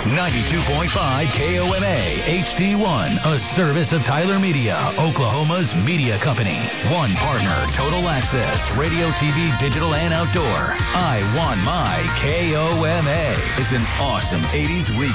92.5 KOMA HD1, a service of Tyler Media, Oklahoma's media company. One partner, Total Access, radio, TV, digital, and outdoor. I want my KOMA. It's an awesome 80s week.